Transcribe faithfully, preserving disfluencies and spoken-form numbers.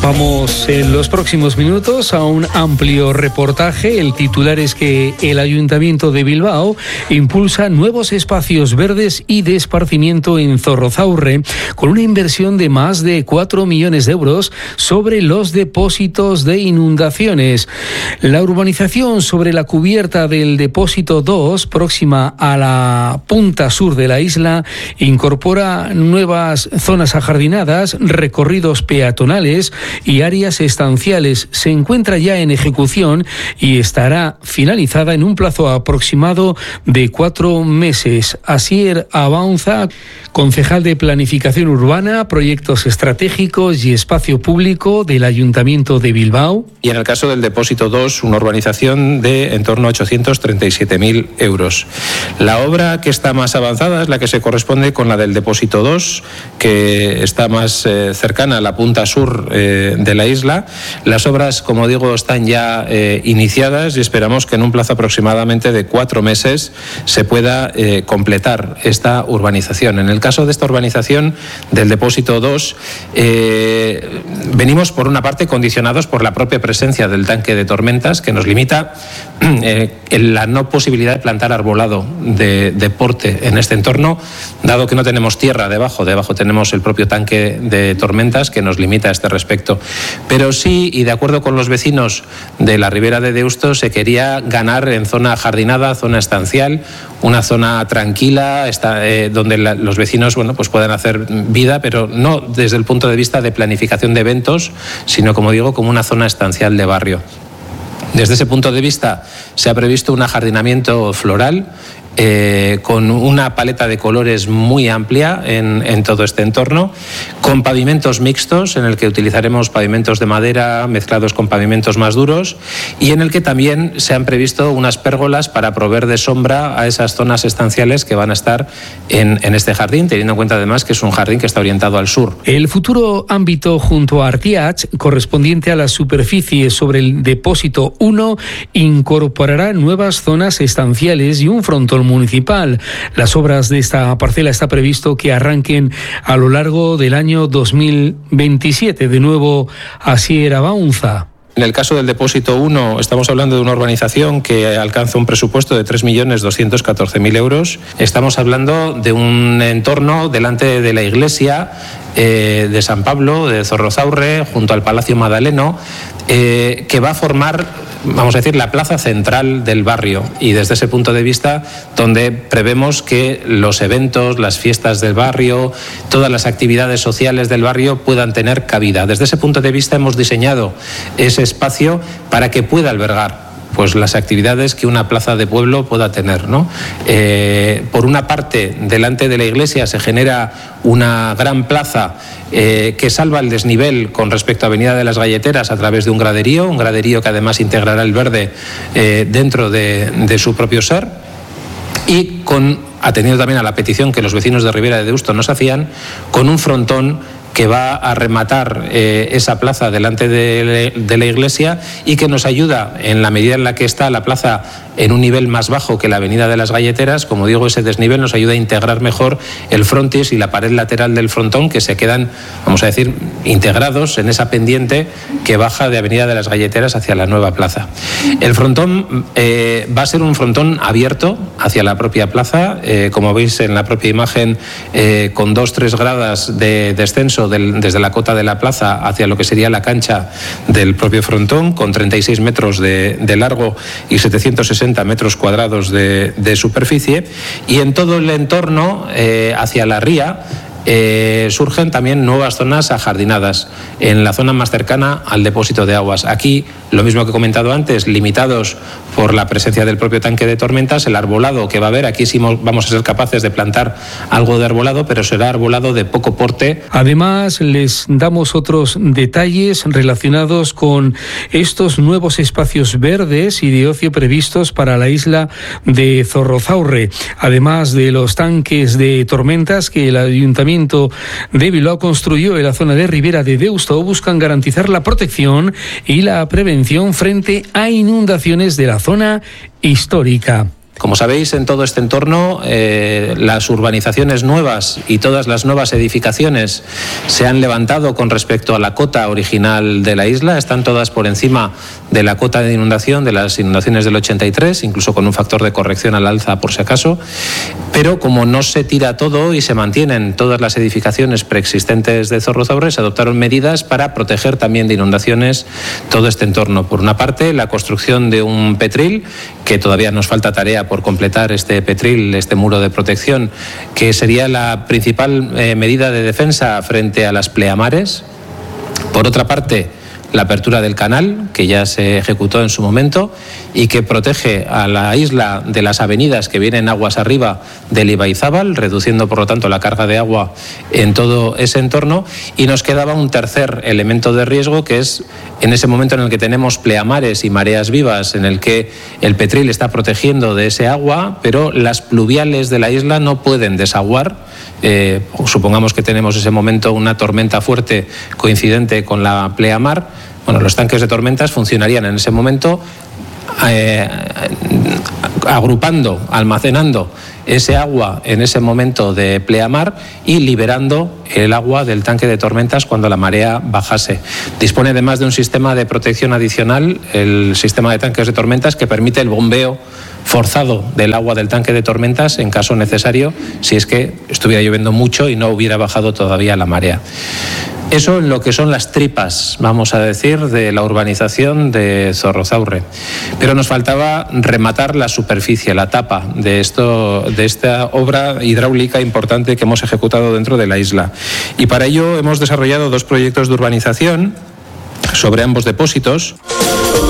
Vamos en los próximos minutos a un amplio reportaje. El titular es que el Ayuntamiento de Bilbao impulsa nuevos espacios verdes y de esparcimiento en Zorrozaurre con una inversión de más de cuatro millones de euros sobre los depósitos de inundaciones. La urbanización sobre la cubierta del depósito dos, próxima a la punta sur de la isla, incorpora nuevas zonas ajardinadas, recorridos peatonales y áreas estanciales. Se encuentra ya en ejecución y estará finalizada en un plazo aproximado de cuatro meses. Asier Abaunza, concejal de Planificación Urbana, Proyectos Estratégicos y Espacio Público del Ayuntamiento de Bilbao. Y en el caso del depósito dos, una urbanización de en torno a ochocientos treinta y siete mil euros. La obra que está más avanzada es la que se corresponde con la del depósito dos, que está más eh, cercana a la punta sur eh, de la isla. Las obras, como digo, están ya eh, iniciadas y esperamos que en un plazo aproximadamente de cuatro meses se pueda eh, completar esta urbanización. En el caso de esta urbanización del depósito dos, eh, venimos por una parte condicionados por la propia presencia del tanque de tormentas, que nos limita eh, en la no posibilidad de plantar arbolado de, de porte en este entorno, dado que no tenemos tierra debajo, debajo tenemos el propio tanque de tormentas que nos limita a este respecto. Pero sí, y de acuerdo con los vecinos de la Ribera de Deusto, se quería ganar en zona jardinada, zona estancial, una zona tranquila, está, eh, donde la, los vecinos bueno, pues puedan hacer vida, pero no desde el punto de vista de planificación de eventos, sino, como digo, como una zona estancial de barrio. Desde ese punto de vista se ha previsto un ajardinamiento floral Eh, con una paleta de colores muy amplia en, en todo este entorno, con pavimentos mixtos, en el que utilizaremos pavimentos de madera mezclados con pavimentos más duros, y en el que también se han previsto unas pérgolas para proveer de sombra a esas zonas estanciales que van a estar en, en este jardín, teniendo en cuenta además que es un jardín que está orientado al sur. El futuro ámbito junto a Artiach, correspondiente a la superficie sobre el depósito uno, incorporará nuevas zonas estanciales y un frontón municipal. Las obras de esta parcela está previsto que arranquen a lo largo del año dos mil veintisiete. De nuevo, Asier Abaunza. En el caso del depósito uno, estamos hablando de una urbanización que alcanza un presupuesto de tres millones doscientos catorce mil euros. Estamos hablando de un entorno delante de la iglesia eh, de San Pablo, de Zorrozaurre, junto al Palacio Madaleno, eh, que va a formar, vamos a decir, la plaza central del barrio, y desde ese punto de vista donde prevemos que los eventos, las fiestas del barrio, todas las actividades sociales del barrio puedan tener cabida. Desde ese punto de vista hemos diseñado ese espacio para que pueda albergar pues las actividades que una plaza de pueblo pueda tener, ¿no? Eh, por una parte, delante de la iglesia se genera una gran plaza eh, que salva el desnivel con respecto a Avenida de las Galleteras a través de un graderío, un graderío que además integrará el verde eh, dentro de, de su propio ser, y con, atendiendo también a la petición que los vecinos de Ribera de Deusto nos hacían, con un frontón que va a rematar eh, esa plaza delante de, de la iglesia, y que nos ayuda, en la medida en la que está la plaza en un nivel más bajo que la Avenida de las Galleteras, como digo, ese desnivel nos ayuda a integrar mejor el frontis y la pared lateral del frontón, que se quedan, vamos a decir, integrados en esa pendiente que baja de Avenida de las Galleteras hacia la nueva plaza. El frontón eh, va a ser un frontón abierto hacia la propia plaza, eh, como veis en la propia imagen, eh, con dos, tres gradas de descenso del, desde la cota de la plaza hacia lo que sería la cancha del propio frontón, con treinta y seis metros de, de largo y setecientos sesenta metros cuadrados de, de superficie, y en todo el entorno eh, hacia la ría Eh, surgen también nuevas zonas ajardinadas en la zona más cercana al depósito de aguas. Aquí, lo mismo que he comentado antes, limitados por la presencia del propio tanque de tormentas, el arbolado que va a haber, aquí sí vamos a ser capaces de plantar algo de arbolado, pero será arbolado de poco porte. Además, les damos otros detalles relacionados con estos nuevos espacios verdes y de ocio previstos para la isla de Zorrozaurre, además de los tanques de tormentas que el Ayuntamiento de Bilbao construyó en la zona de Ribera de Deusto. Buscan garantizar la protección y la prevención frente a inundaciones de la zona histórica. Como sabéis, en todo este entorno, eh, las urbanizaciones nuevas y todas las nuevas edificaciones se han levantado con respecto a la cota original de la isla, están todas por encima de la cota de inundación, de las inundaciones del ochenta y tres, incluso con un factor de corrección al alza por si acaso, pero como no se tira todo y se mantienen todas las edificaciones preexistentes de Zorrozaurre, se adoptaron medidas para proteger también de inundaciones todo este entorno. Por una parte, la construcción de un petril, que todavía nos falta tarea por completar este petril, este muro de protección, que sería la principal eh, medida de defensa frente a las pleamares. Por otra parte, la apertura del canal, que ya se ejecutó en su momento y que protege a la isla de las avenidas que vienen aguas arriba del Ibaizábal, reduciendo por lo tanto la carga de agua en todo ese entorno. Y nos quedaba un tercer elemento de riesgo, que es en ese momento en el que tenemos pleamares y mareas vivas, en el que el petril está protegiendo de ese agua, pero las pluviales de la isla no pueden desaguar. Eh, supongamos que tenemos ese momento una tormenta fuerte coincidente con la pleamar. Bueno, los tanques de tormentas funcionarían en ese momento eh, agrupando, almacenando ese agua en ese momento de pleamar y liberando el agua del tanque de tormentas cuando la marea bajase. Dispone además de un sistema de protección adicional, el sistema de tanques de tormentas, que permite el bombeo forzado del agua del tanque de tormentas en caso necesario, si es que estuviera lloviendo mucho y no hubiera bajado todavía la marea. Eso en lo que son las tripas, vamos a decir, de la urbanización de Zorrozaurre. Pero nos faltaba rematar la superficie, la tapa de, esto, de esta obra hidráulica importante que hemos ejecutado dentro de la isla. Y para ello hemos desarrollado dos proyectos de urbanización sobre ambos depósitos.